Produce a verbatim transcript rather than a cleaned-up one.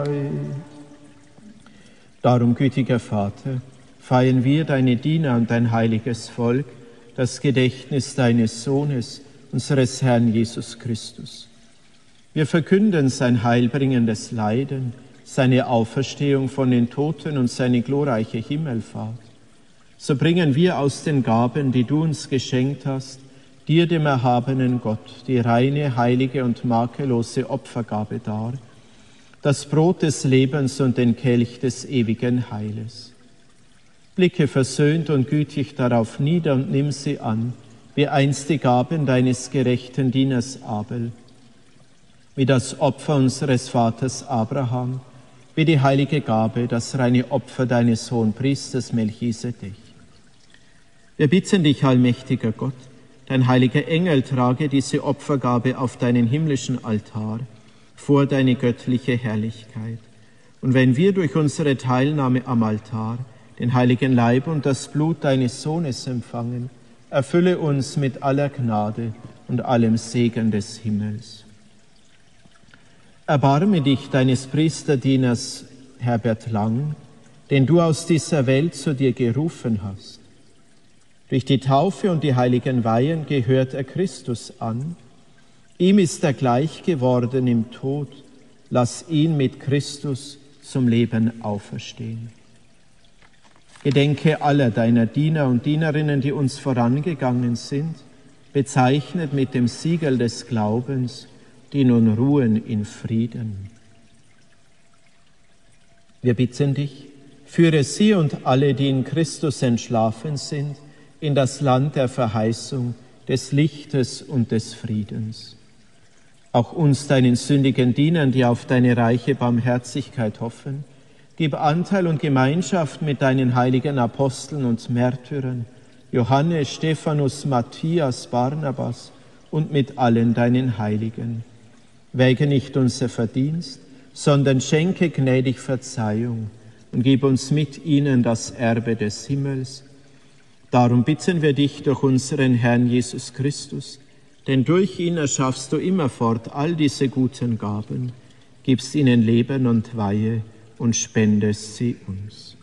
Darum, gütiger Vater, feiern wir, deine Diener und dein heiliges Volk, das Gedächtnis deines Sohnes, unseres Herrn Jesus Christus. Wir verkünden sein heilbringendes Leiden, seine Auferstehung von den Toten und seine glorreiche Himmelfahrt. So bringen wir aus den Gaben, die du uns geschenkt hast, dir, dem erhabenen Gott, die reine, heilige und makellose Opfergabe dar, das Brot des Lebens und den Kelch des ewigen Heiles. Blicke versöhnt und gütig darauf nieder und nimm sie an, wie einst die Gaben deines gerechten Dieners Abel, wie das Opfer unseres Vaters Abraham, wie die heilige Gabe, das reine Opfer deines Hohenpriesters Melchisedech. Wir bitten dich, allmächtiger Gott, dein heiliger Engel trage diese Opfergabe auf deinen himmlischen Altar vor deine göttliche Herrlichkeit. Und wenn wir durch unsere Teilnahme am Altar den heiligen Leib und das Blut deines Sohnes empfangen, erfülle uns mit aller Gnade und allem Segen des Himmels. Erbarme dich deines Priesterdieners Herbert Lang, den du aus dieser Welt zu dir gerufen hast. Durch die Taufe und die heiligen Weihen gehört er Christus an. Ihm ist er gleich geworden im Tod. Lass ihn mit Christus zum Leben auferstehen. Gedenke aller deiner Diener und Dienerinnen, die uns vorangegangen sind, bezeichnet mit dem Siegel des Glaubens, die nun ruhen in Frieden. Wir bitten dich, führe sie und alle, die in Christus entschlafen sind, in das Land der Verheißung, des Lichtes und des Friedens. Auch uns, deinen sündigen Dienern, die auf deine reiche Barmherzigkeit hoffen, gib Anteil und Gemeinschaft mit deinen heiligen Aposteln und Märtyrern, Johannes, Stephanus, Matthias, Barnabas und mit allen deinen Heiligen. Wäge nicht unser Verdienst, sondern schenke gnädig Verzeihung und gib uns mit ihnen das Erbe des Himmels. Darum bitten wir dich durch unseren Herrn Jesus Christus, denn durch ihn erschaffst du immerfort all diese guten Gaben, gibst ihnen Leben und Weihe und spendest sie uns.